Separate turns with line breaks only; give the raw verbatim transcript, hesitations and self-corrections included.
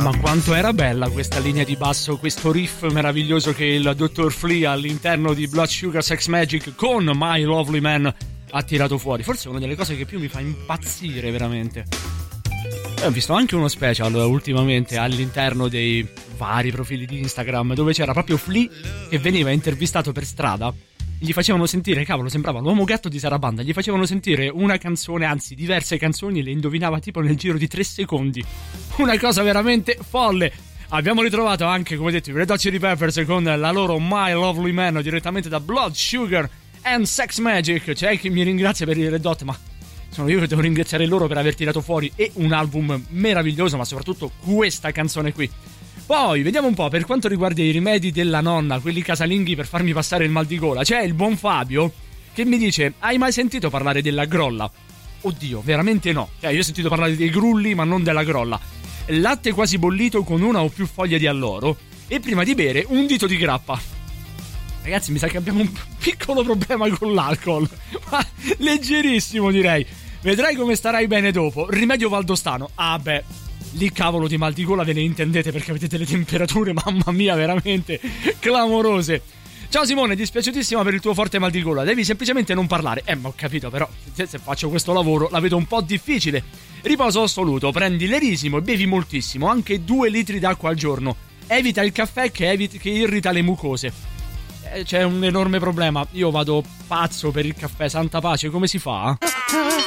Ma quanto era bella questa linea di basso, questo riff meraviglioso che il dottor Flea all'interno di Blood Sugar Sex Magik con My Lovely Man ha tirato fuori. Forse è una delle cose che più mi fa impazzire veramente. E ho visto anche uno special ultimamente all'interno dei vari profili di Instagram dove c'era proprio Flea che veniva intervistato per strada. Gli facevano sentire, cavolo, sembrava l'uomo gatto di Sarabanda, gli facevano sentire una canzone, anzi diverse canzoni, le indovinava tipo nel giro di tre secondi. Una cosa veramente folle. Abbiamo ritrovato anche, come detto, i Red Hot Chili Peppers con la loro My Lovely Man direttamente da Blood Sugar and Sex Magik. C'è chi mi ringrazia per i Red Hot, ma sono io che devo ringraziare loro per aver tirato fuori e un album meraviglioso, ma soprattutto questa canzone qui. Poi vediamo un po' per quanto riguarda i rimedi della nonna, quelli casalinghi per farmi passare il mal di gola. C'è il buon Fabio che mi dice: hai mai sentito parlare della grolla? Oddio, veramente no. Cioè, io ho sentito parlare dei grulli ma non della grolla. Latte quasi bollito con una o più foglie di alloro e prima di bere un dito di grappa. Ragazzi, mi sa che abbiamo un piccolo problema con l'alcol, ma leggerissimo direi. Vedrai come starai bene dopo. Rimedio valdostano. Ah beh, lì cavolo di mal di gola ve ne intendete, perché avete delle temperature, mamma mia, veramente clamorose. Ciao Simone, dispiaciutissima per il tuo forte mal di gola, devi semplicemente non parlare. Eh, ma ho capito, però se faccio questo lavoro la vedo un po' difficile. Riposo assoluto, prendi l'erisimo e bevi moltissimo, anche due litri d'acqua al giorno. Evita il caffè che, evita, che irrita le mucose. Eh, c'è un enorme problema, io vado pazzo per il caffè, santa pace, come si fa?